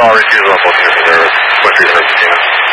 refusal on both units. There was 23 reserves,